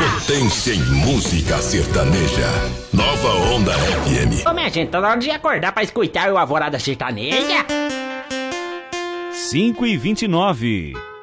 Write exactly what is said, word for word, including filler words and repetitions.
Potência em música sertaneja. Nova Onda F M. Ô, minha gente, tá na hora de acordar pra escutar o Alvorada Sertaneja. cinco e vinte e nove.